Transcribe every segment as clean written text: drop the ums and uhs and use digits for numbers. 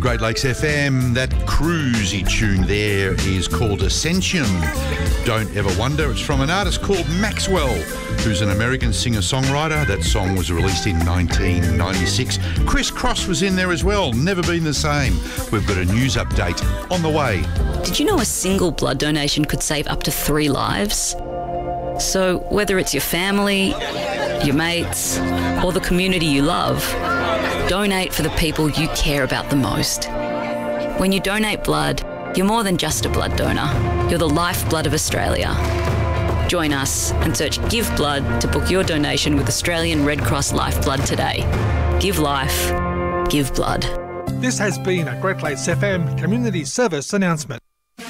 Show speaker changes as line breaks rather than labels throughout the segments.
Great Lakes FM, that cruisy tune there is called Ascension. Don't Ever Wonder. It's from an artist called Maxwell, who's an American singer-songwriter. That song was released in 1996. Chris Cross was in there as well. Never Been the Same. We've got a news update on the way.
Did you know a single blood donation could save up to 3 lives? So whether it's your family, your mates, or the community you love, donate for the people you care about the most. When you donate blood, you're more than just a blood donor. You're the lifeblood of Australia. Join us and search Give Blood to book your donation with Australian Red Cross Lifeblood today. Give life, give blood.
This has been a Great Lakes FM Community Service announcement.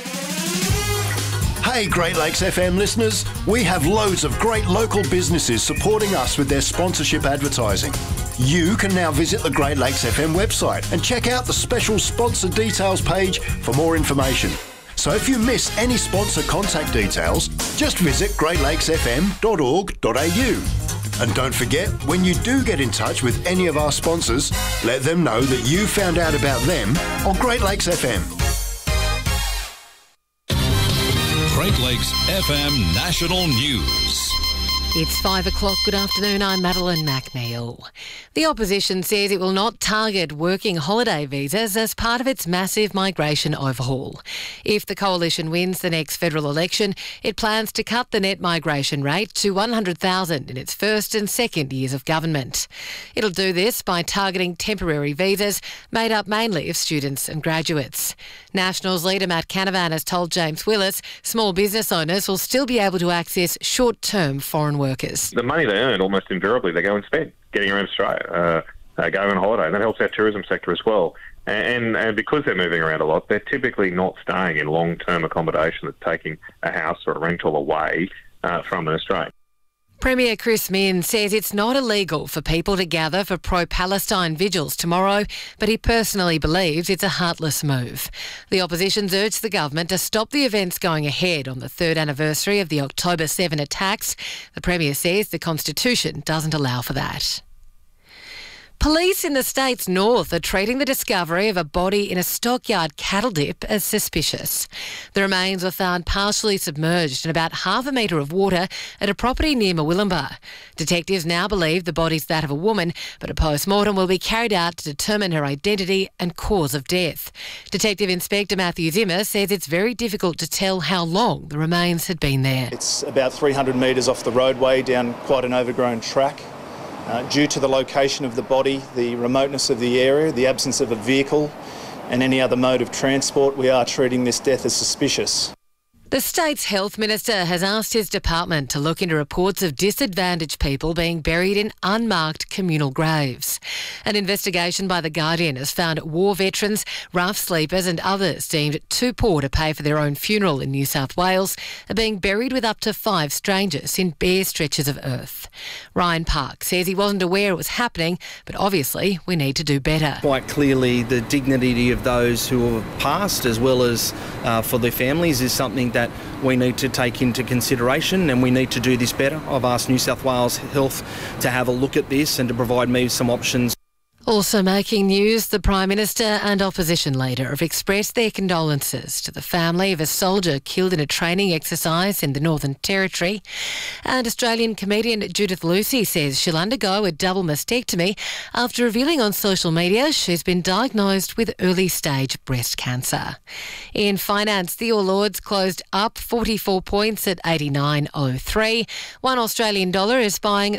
Hey Great Lakes FM listeners, we have loads of great local businesses supporting us with their sponsorship advertising. You can now visit the Great Lakes FM website and check out the special sponsor details page for more information. So if you miss any sponsor contact details, just visit greatlakesfm.org.au. And don't forget, when you do get in touch with any of our sponsors, let them know that you found out about them on Great Lakes FM.
Great Lakes FM National News.
It's 5 o'clock. Good afternoon. I'm Madeline McNeil. The opposition says it will not target working holiday visas as part of its massive migration overhaul. If the coalition wins the next federal election, it plans to cut the net migration rate to 100,000 in its first and second years of government. It'll do this by targeting temporary visas made up mainly of students and graduates. Nationals leader Matt Canavan has told James Willis small business owners will still be able to access short-term foreign workers.
The money they earn, almost invariably, they go and spend getting around Australia, go on holiday. And that helps our tourism sector as well. And because they're moving around a lot, they're typically not staying in long-term accommodation that's taking a house or a rental away from an Australian.
Premier Chris Minns says it's not illegal for people to gather for pro-Palestine vigils tomorrow, but he personally believes it's a heartless move. The opposition's urged the government to stop the events going ahead on the 3rd anniversary of the October 7 attacks. The Premier says the Constitution doesn't allow for that. Police in the state's north are treating the discovery of a body in a stockyard cattle dip as suspicious. The remains were found partially submerged in about half a metre of water at a property near Murwillumbah. Detectives now believe the body's that of a woman, but a post-mortem will be carried out to determine her identity and cause of death. Detective Inspector Matthew Zimmer says it's very difficult to tell how long the remains had been there.
It's about 300 metres off the roadway down quite an overgrown track. Due to the location of the body, the remoteness of the area, the absence of a vehicle and any other mode of transport, we are treating this death as suspicious.
The state's health minister has asked his department to look into reports of disadvantaged people being buried in unmarked communal graves. An investigation by The Guardian has found war veterans, rough sleepers and others deemed too poor to pay for their own funeral in New South Wales are being buried with up to 5 strangers in bare stretches of earth. Ryan Park says he wasn't aware it was happening, but obviously we need to do better.
Quite clearly the dignity of those who have passed as well as for their families is something that we need to take into consideration, and we need to do this better. I've asked New South Wales Health to have a look at this and to provide me with some options.
Also making news, the Prime Minister and opposition leader have expressed their condolences to the family of a soldier killed in a training exercise in the Northern Territory. And Australian comedian Judith Lucy says she'll undergo a double mastectomy after revealing on social media she's been diagnosed with early-stage breast cancer. In finance, the All Ords closed up 44 points at 89.03. One Australian dollar is buying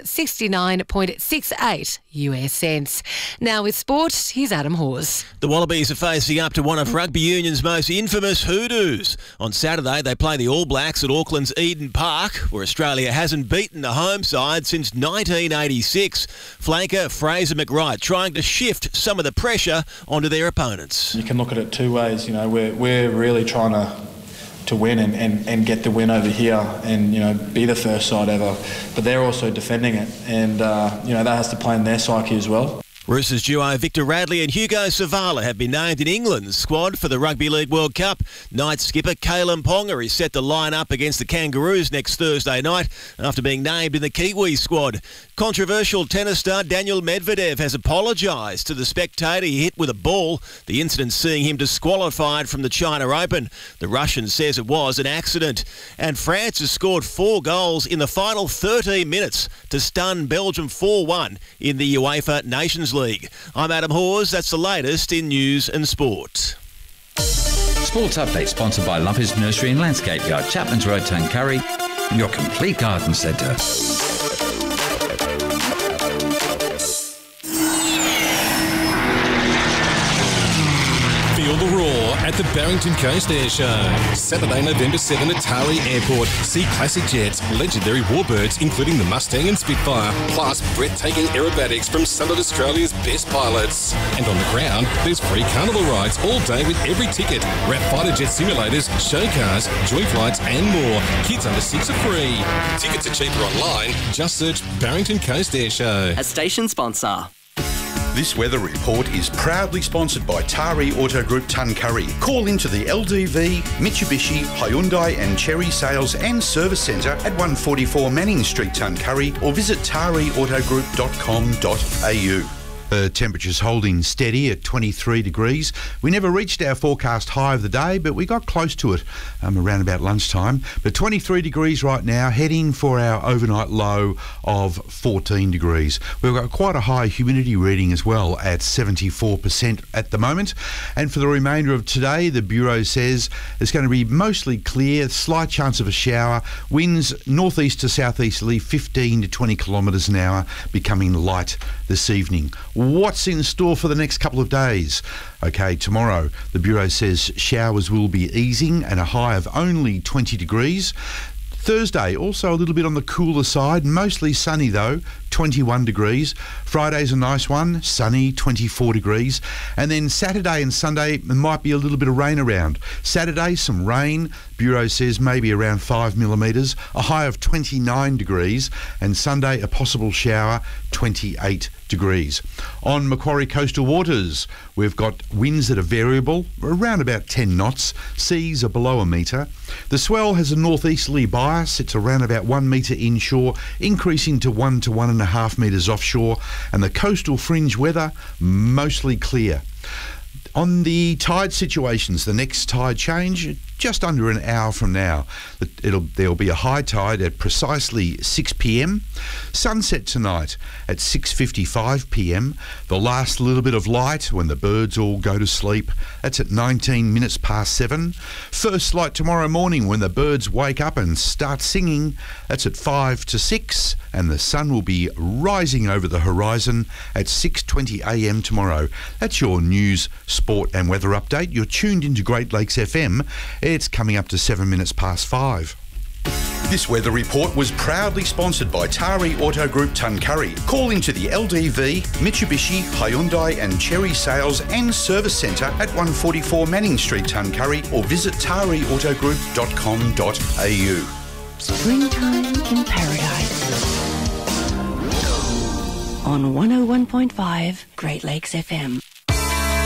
69.68 US cents. Now with sport, here's Adam Hawes.
The Wallabies are facing up to one of rugby union's most infamous hoodoos. On Saturday, they play the All Blacks at Auckland's Eden Park, where Australia hasn't beaten the home side since 1986. Flanker Fraser McWright trying to shift some of the pressure onto their opponents.
You can look at it two ways. You know, we're really trying to win and get the win over here and, you know, be the first side ever. But they're also defending it, and, you know, that has to play in their psyche as well.
Roosters duo Victor Radley and Hugo Savala have been named in England's squad for the Rugby League World Cup. Night skipper Kalen Ponga is set to line up against the Kangaroos next Thursday night after being named in the Kiwi squad. Controversial tennis star Daniel Medvedev has apologised to the spectator he hit with a ball, the incident seeing him disqualified from the China Open. The Russian says it was an accident. And France has scored 4 goals in the final 13 minutes to stun Belgium 4-1 in the UEFA Nations League. I'm Adam Hawes. That's the latest in news and sport.
Sports Update sponsored by Lumpers Nursery and Landscape Yard, Chapman's Road, Tuncurry, your complete garden centre.
Feel the roar at the Barrington Coast Air Show. Saturday, November 7 at Taree Airport. See classic jets, legendary warbirds, including the Mustang and Spitfire, plus breathtaking aerobatics from some of Australia's best pilots. And on the ground, there's free carnival rides all day with every ticket. Wrap fighter jet simulators, show cars, joy flights and more. Kids under 6 are free. Tickets are cheaper online. Just search Barrington Coast Air Show.
A station sponsor.
This weather report is proudly sponsored by Taree Auto Group Tuncurry. Call into the LDV, Mitsubishi, Hyundai and Cherry Sales and Service Centre at 144 Manning Street, Tuncurry, or visit tareautogroup.com.au. Temperatures holding steady at 23 degrees. We never reached our forecast high of the day, but we got close to it around about lunchtime. But 23 degrees right now, heading for our overnight low of 14 degrees. We've got quite a high humidity reading as well at 74% at the moment. And for the remainder of today, the Bureau says it's going to be mostly clear, slight chance of a shower, winds northeast to southeasterly 15 to 20 kilometres an hour, becoming light this evening. What's in store for the next couple of days? Okay, tomorrow, the Bureau says showers will be easing and a high of only 20 degrees. Thursday, also a little bit on the cooler side, mostly sunny though, 21 degrees. Friday's a nice one, sunny, 24 degrees. And then Saturday and Sunday, there might be a little bit of rain around. Saturday, some rain, Bureau says maybe around 5 millimetres, a high of 29 degrees. And Sunday, a possible shower, 28 degrees. On Macquarie coastal waters, we've got winds that are variable, around about 10 knots. Seas are below a metre. The swell has a northeasterly bias. It's around about 1 metre inshore, increasing to 1 to 1.5 metres offshore. And the coastal fringe weather, mostly clear. On the tide situations, the next tide change, just under an hour from now. There'll be a high tide at precisely 6 p.m. Sunset tonight at 6:55 p.m. The last little bit of light when the birds all go to sleep. That's at 19 minutes past 7. First light tomorrow morning when the birds wake up and start singing. That's at 5 to 6. And the sun will be rising over the horizon at 6:20 a.m. tomorrow. That's your news, sport and weather update. You're tuned into Great Lakes FM. It's coming up to 7 minutes past 5. This weather report was proudly sponsored by Taree Auto Group Tuncurry. Call into the LDV, Mitsubishi, Hyundai and Cherry Sales and Service Centre at 144 Manning Street, Tuncurry, or visit tareautogroup.com.au.
Springtime in paradise. On 101.5 Great Lakes FM.